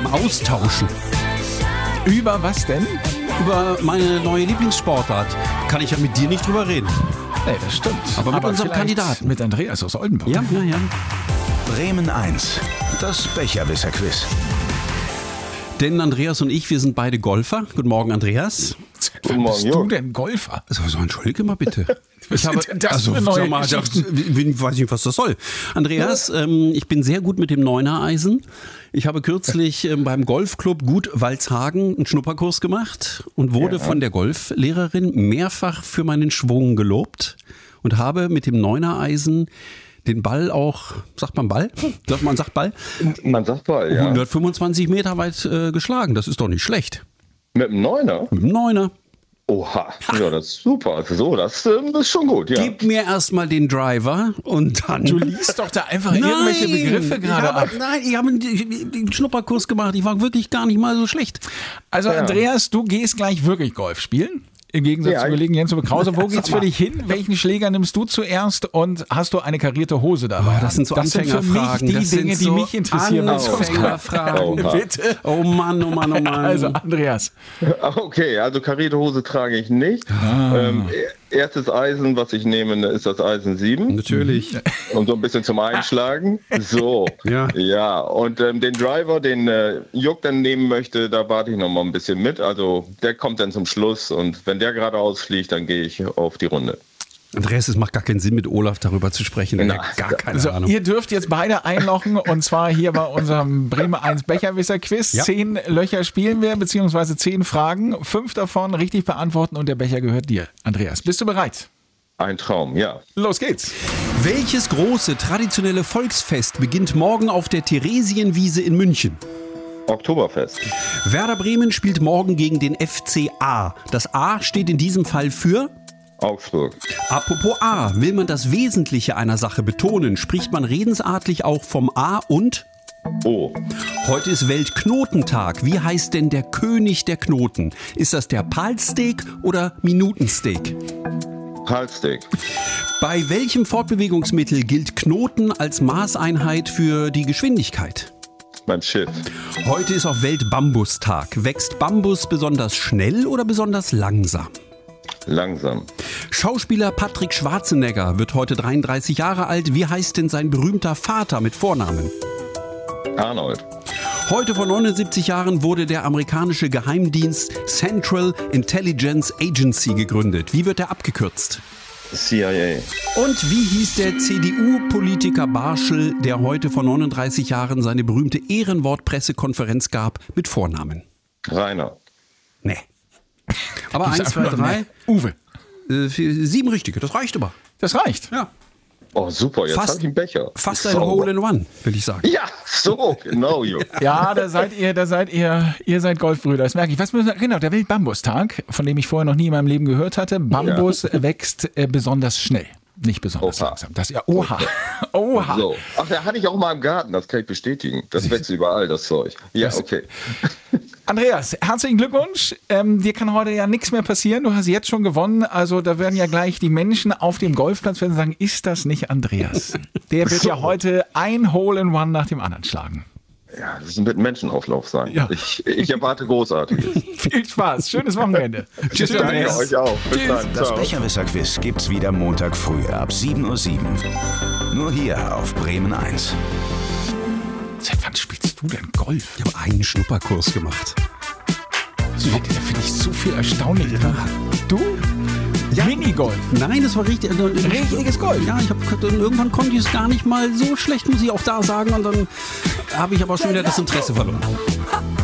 austauschen. Über was denn? Über meine neue Lieblingssportart. Kann ich ja mit dir nicht drüber reden. Nee, das stimmt. Aber mit unserem vielleicht Kandidaten. Mit Andreas aus Oldenburg. Ja. Bremen 1, das Becherwisser-Quiz. Denn Andreas und ich, wir sind beide Golfer. Guten Morgen, Andreas. Wann bist du denn Golfer? Also entschuldige mal bitte. Was sind denn das für neue ich weiß nicht, was das soll. Andreas, ich bin sehr gut mit dem Neuner-Eisen. Ich habe kürzlich beim Golfclub Gut Waldshagen einen Schnupperkurs gemacht und wurde von der Golflehrerin mehrfach für meinen Schwung gelobt und habe mit dem Neuner-Eisen den Ball auch, sagt man Ball? Man sagt Ball? Man sagt Ball, ja. 125 Meter weit geschlagen. Das ist doch nicht schlecht. Mit dem Neuner? Mit dem Neuner. Oha, ja, das ist super. Also so, das ist schon gut, ja. Gib mir erstmal den Driver und dann... Du liest doch da einfach irgendwelche Begriffe gerade ab. Nein, ich habe den Schnupperkurs gemacht. Ich war wirklich gar nicht mal so schlecht. Also Andreas, du gehst gleich wirklich Golf spielen? Im Gegensatz zu Kollegen Jens Uwe Krause. Wo geht's für dich hin? Welchen Schläger nimmst du zuerst und hast du eine karierte Hose dabei? Das sind so Anfängerfragen. Das sind für mich die Dinge, die mich interessieren. Anfängerfragen. Bitte. Oh Mann. Also Andreas. Okay, also karierte Hose trage ich nicht. Erstes Eisen, was ich nehme, ist das Eisen 7. Natürlich. Und so ein bisschen zum Einschlagen. So. Ja. Und den Driver, den Juck dann nehmen möchte, da warte ich noch mal ein bisschen mit. Also der kommt dann zum Schluss und wenn der geradeaus fliegt, dann gehe ich auf die Runde. Andreas, es macht gar keinen Sinn, mit Olaf darüber zu sprechen. Gar keine Ahnung. Ihr dürft jetzt beide einlochen und zwar hier bei unserem Bremen 1 Becherwisser-Quiz. 10 Löcher spielen wir, beziehungsweise 10 Fragen. 5 davon richtig beantworten und der Becher gehört dir. Andreas, bist du bereit? Ein Traum, ja. Los geht's. Welches große traditionelle Volksfest beginnt morgen auf der Theresienwiese in München? Oktoberfest. Werder Bremen spielt morgen gegen den FCA. Das A steht in diesem Fall für... Augsburg. Apropos A, will man das Wesentliche einer Sache betonen, spricht man redensartlich auch vom A und O. Heute ist Weltknotentag. Wie heißt denn der König der Knoten? Ist das der Palsteak oder Minutensteak? Palsteak. Bei welchem Fortbewegungsmittel gilt Knoten als Maßeinheit für die Geschwindigkeit? Beim Schiff. Heute ist auch Weltbambustag. Wächst Bambus besonders schnell oder besonders langsam? Langsam. Schauspieler Patrick Schwarzenegger wird heute 33 Jahre alt. Wie heißt denn sein berühmter Vater mit Vornamen? Arnold. Heute vor 79 Jahren wurde der amerikanische Geheimdienst Central Intelligence Agency gegründet. Wie wird er abgekürzt? CIA. Und wie hieß der CDU-Politiker Barschel, der heute vor 39 Jahren seine berühmte Ehrenwort-Pressekonferenz gab mit Vornamen? Rainer. Nee. Aber 1, 2, 3. Uwe. 7 richtige, das reicht aber. Das reicht. Ja. Oh, super, jetzt habe ich einen Becher. Fast ein Hole in One, will ich sagen. Ja, so, genau, Juck. Ja, da seid ihr seid Golfbrüder, das merke ich. Was müssen wir, genau, der Weltbambustag, von dem ich vorher noch nie in meinem Leben gehört hatte. Bambus wächst besonders schnell. Nicht besonders langsam. Das, ja, oha. So. Ach, da hatte ich auch mal im Garten, das kann ich bestätigen. Das wächst überall, das Zeug. Ja, okay. Andreas, herzlichen Glückwunsch. Dir kann heute ja nichts mehr passieren. Du hast jetzt schon gewonnen. Also da werden ja gleich die Menschen auf dem Golfplatz werden sagen, ist das nicht Andreas? Der wird ja heute ein Hole in One nach dem anderen schlagen. Ja, das wird ein Menschenauflauf sein. Ja. Ich erwarte Großartiges. Viel Spaß, schönes Wochenende. Tschüss, Danke Andreas. euch auch. Bis dann. Das Ciao. Becherwisser-Quiz gibt's wieder Montag früh ab 7:07 Uhr. Nur hier auf Bremen 1. Seit wann spielst du denn Golf? Ich habe einen Schnupperkurs gemacht. Da finde ich so viel erstaunlich. Du? Ja. Minigolf. Nein, das war richtig. Richtiges Golf. Ja, irgendwann konnte ich es gar nicht mal so schlecht, muss ich auch da sagen. Und dann habe ich aber schon wieder das Interesse verloren.